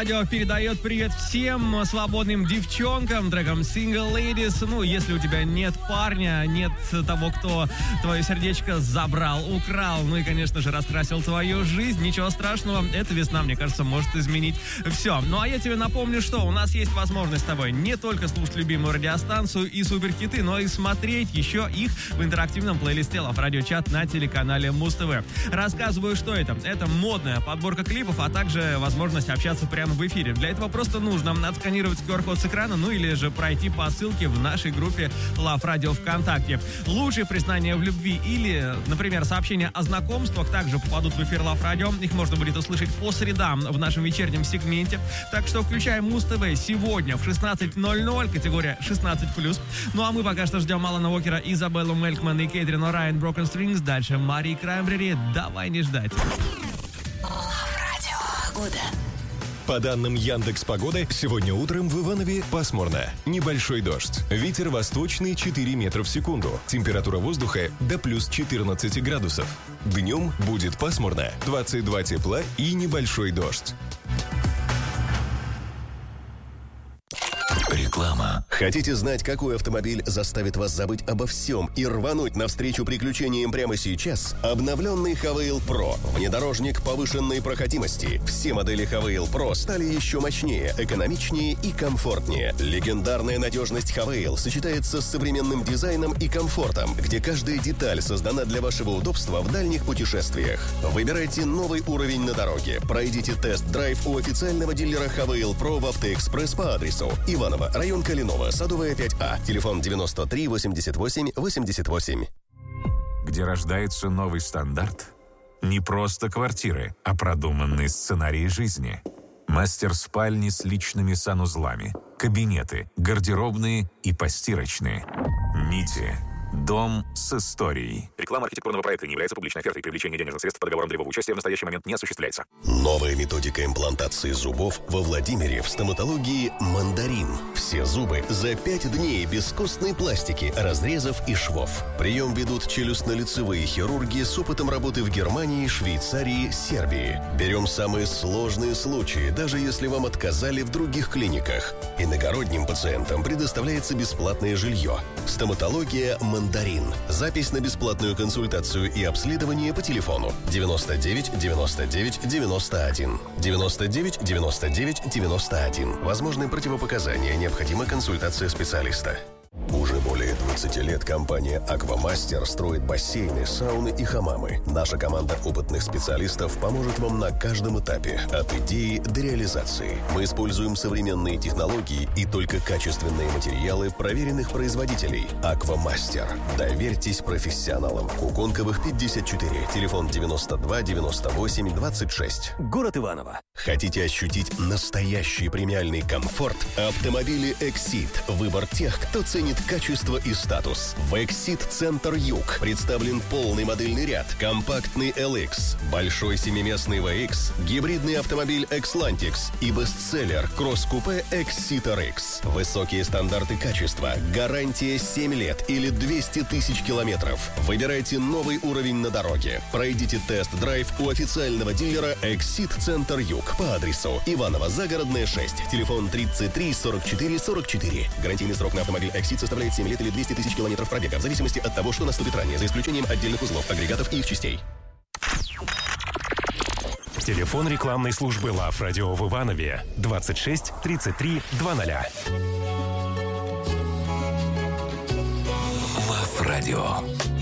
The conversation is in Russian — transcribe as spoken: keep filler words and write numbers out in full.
Радио передает привет всем свободным девчонкам треком Single Ladies. Ну, если у тебя нет парня, нет того, кто твое сердечко забрал, украл, ну и, конечно же, раскрасил твою жизнь, ничего страшного, эта весна, мне кажется, может изменить все. Ну, а я тебе напомню, что у нас есть возможность с тобой не только слушать любимую радиостанцию и суперхиты, но и смотреть еще их в интерактивном плейлисте Love Radio Chat на телеканале Муз-ТВ. Рассказываю, что это. Это модная подборка клипов, а также возможность общаться прямо в эфире. Для этого просто нужно отсканировать ку ар-код с экрана, ну или же пройти по ссылке в нашей группе Love Radio ВКонтакте. Лучшие признания в любви или, например, сообщения о знакомствах также попадут в эфир Love Radio. Их можно будет услышать по средам в нашем вечернем сегменте. Так что включаем Муз-ТВ сегодня в шестнадцать ноль ноль, категория шестнадцать плюс. Ну а мы пока что ждем Алана Уокера, Изабеллу Мелькман и Кейтрин О'Райан, Broken Strings. Дальше Мари Краймбрери. Давай не ждать. По данным Яндекс.Погоды, сегодня утром в Иванове пасмурно. Небольшой дождь. Ветер восточный четыре метра в секунду. Температура воздуха до плюс четырнадцать градусов. Днем будет пасмурно, двадцать два тепла и небольшой дождь. Реклама. Хотите знать, какой автомобиль заставит вас забыть обо всем и рвануть навстречу приключениям прямо сейчас? Обновленный Хавейл Pro. Внедорожник повышенной проходимости. Все модели Хавейл Pro стали еще мощнее, экономичнее и комфортнее. Легендарная надежность Хавейл сочетается с современным дизайном и комфортом, где каждая деталь создана для вашего удобства в дальних путешествиях. Выбирайте новый уровень на дороге. Пройдите тест-драйв у официального дилера Хавейл Pro в Автоэкспресс по адресу Иваново, район Калинова, Садовая пять А, телефон девяносто три восемьдесят восемь восемьдесят восемь. Где рождается новый стандарт? Не просто квартиры, а продуманные сценарии жизни. Мастер-спальни с личными санузлами, кабинеты, гардеробные и постирочные. Нити. Дом с историей. Реклама архитектурного проекта не является публичной офертой. Привлечение денежных средств по договорам долевого участия в настоящий момент не осуществляется. Новая методика имплантации зубов во Владимире в стоматологии «Мандарин». Все зубы за пять дней без костной пластики, разрезов и швов. Прием ведут челюстно-лицевые хирурги с опытом работы в Германии, Швейцарии, Сербии. Берем самые сложные случаи, даже если вам отказали в других клиниках. Иногородним пациентам предоставляется бесплатное жилье. Стоматология «Мандарин». Мандарин. Запись на бесплатную консультацию и обследование по телефону девяносто девять девяносто девять девяносто один. девяносто девять девяносто девять девяносто один. Возможны противопоказания, необходима консультация специалиста. Уже более двадцати лет компания «Аквамастер» строит бассейны, сауны и хамамы. Наша команда опытных специалистов поможет вам на каждом этапе, от идеи до реализации. Мы используем современные технологии и только качественные материалы проверенных производителей. «Аквамастер». Доверьтесь профессионалам. Куконковых пятьдесят четыре, телефон девяносто два девяносто восемь двадцать шесть. Город Иваново. Хотите ощутить настоящий премиальный комфорт? Автомобили «Эксид». Выбор тех, кто ценит качество и статус. В «Эксид Центр Юг» представлен полный модельный ряд. Компактный эл икс, большой семиместный ви икс, гибридный автомобиль «Экслантикс» и бестселлер кросс-купе «Эксид ар икс». Высокие стандарты качества, гарантия семь лет или двести тысяч километров. Выбирайте новый уровень на дороге. Пройдите тест-драйв у официального дилера «Эксид Центр Юг» по адресу Иваново, Загородная, шесть, телефон тридцать три сорок четыре сорок четыре. Гарантийный срок на автомобиль «Эксид» составляет семь лет или двести тысяч километров пробега, в зависимости от того, что наступит ранее, за исключением отдельных узлов, агрегатов и их частей. Телефон рекламной службы Love Radio в Иванове двадцать шесть тридцать три двадцать. Love Radio.